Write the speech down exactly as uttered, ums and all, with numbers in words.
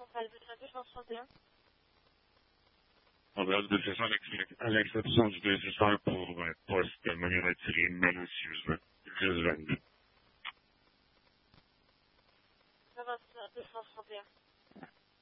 On va de façon à l'exception du nécessaire pour un poste manufacturier malicieusement. Juste vingt-deux. Ça va, c'est deux cent trente et un.